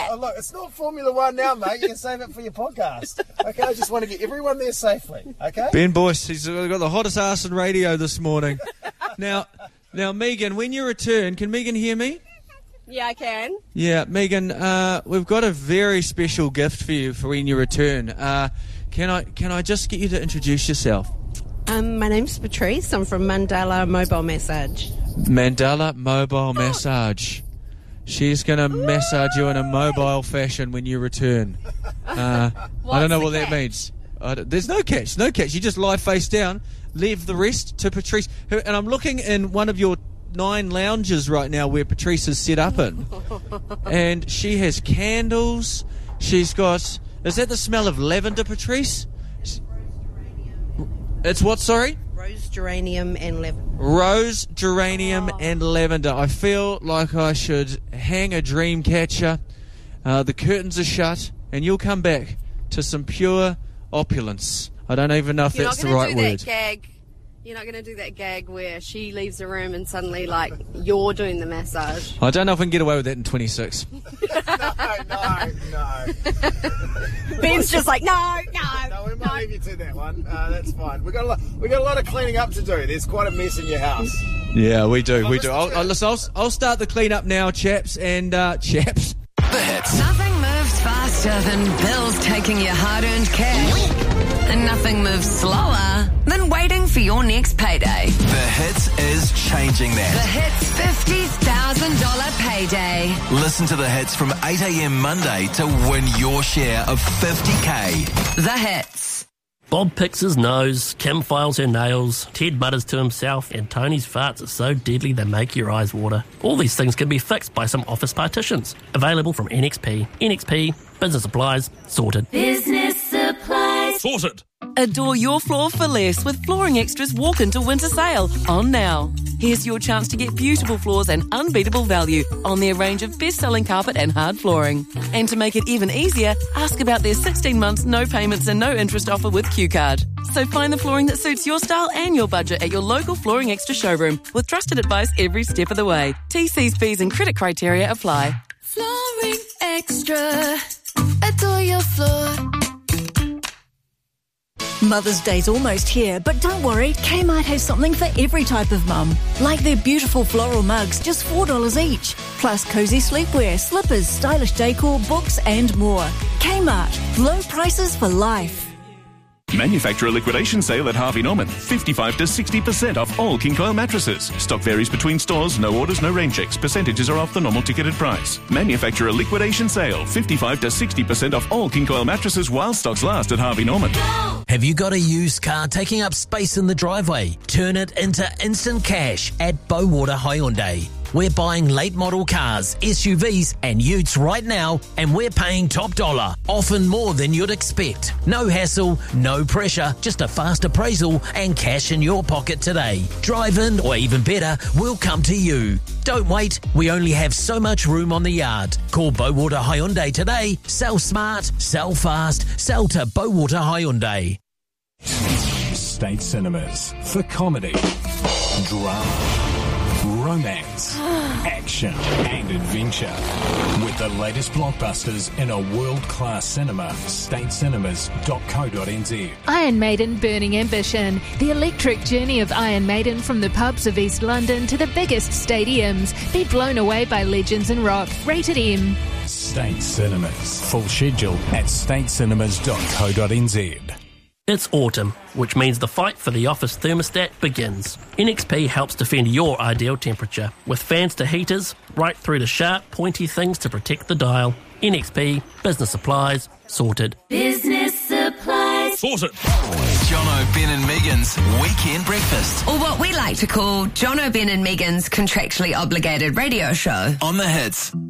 Oh, look, it's not Formula One now, mate. You can save it for your podcast. Okay, I just want to get everyone there safely. Okay. Ben Boyce, he's got the hottest ass on radio this morning. Now, Megan, when you return, can Megan hear me? Yeah, I can. Yeah, Megan, we've got a very special gift for you for when you return. Can I just get you to introduce yourself? My name's Patrice. I'm from Mandala Mobile Massage. Mandala Mobile Massage. She's going to massage you in a mobile fashion when you return. I don't know what that means. There's no catch. You just lie face down, leave the rest to Patrice. And I'm looking in one of your 9 lounges right now where Patrice is set up in. And she has candles. She's got... Is that the smell of lavender, Patrice? It's what, sorry? Rose, geranium and lavender. Rose, geranium and lavender. I feel like I should hang a dream catcher. The curtains are shut and you'll come back to some pure opulence. I don't even know if that's the right word. You're not going to do that gag where she leaves the room and suddenly, like, you're doing the massage. I don't know if we can get away with that in 26. No. Ben's just like, no, we might leave you to that one. That's fine. We got a lot of cleaning up to do. There's quite a mess in your house. Yeah, we do. I'll start the clean up now, chaps and chaps. The Hits. Nothing moves faster than bills taking your hard-earned cash. And nothing moves slower than waiting for your next payday. The Hits is changing that. The Hits $50,000 payday. Listen to The Hits from 8 a.m. Monday to win your share of $50K. The Hits. Bob picks his nose, Kim files her nails, Ted mutters to himself, and Tony's farts are so deadly they make your eyes water. All these things can be fixed by some office partitions. Available from NXP. NXP, business supplies, sorted. Business supplies. Sorted. Adore your floor for less with Flooring Extra's walk-into winter sale on now. Here's your chance to get beautiful floors and unbeatable value on their range of best-selling carpet and hard flooring. And to make it even easier, ask about their 16 months no payments and no interest offer with Q-Card. So find the flooring that suits your style and your budget at your local Flooring Extra showroom with trusted advice every step of the way. TC's fees and credit criteria apply. Flooring Extra. Adore your floor. Mother's Day's almost here, but don't worry, Kmart has something for every type of mum. Like their beautiful floral mugs, just $4 each. Plus cosy sleepwear, slippers, stylish decor, books and more. Kmart, low prices for life. Manufacturer liquidation sale at Harvey Norman. 55 to 60% off all King Coil mattresses. Stock varies between stores. No orders, no rain checks. Percentages are off the normal ticketed price. Manufacturer liquidation sale. 55 to 60% off all King Coil mattresses while stocks last at Harvey Norman. Have you got a used car taking up space in the driveway? Turn it into instant cash at Bowater Hyundai. We're buying late model cars, SUVs and utes right now, and we're paying top dollar, often more than you'd expect. No hassle, no pressure, just a fast appraisal and cash in your pocket today. Drive in, or even better, we'll come to you. Don't wait, we only have so much room on the yard. Call Bowater Hyundai today. Sell smart, sell fast, sell to Bowater Hyundai. State Cinemas for comedy, drama, romance, action and adventure. With the latest blockbusters in a world-class cinema, statecinemas.co.nz. Iron Maiden Burning Ambition. The electric journey of Iron Maiden from the pubs of East London to the biggest stadiums. Be blown away by legends in rock. Rated M. State Cinemas. Full schedule at statecinemas.co.nz. It's autumn, which means the fight for the office thermostat begins. NXP helps defend your ideal temperature, with fans to heaters, right through to sharp, pointy things to protect the dial. NXP, business supplies, sorted. Business supplies. Sorted. Jono, Ben and Megan's Weekend Breakfast. Or what we like to call Jono, Ben and Megan's contractually obligated radio show. On the Hits.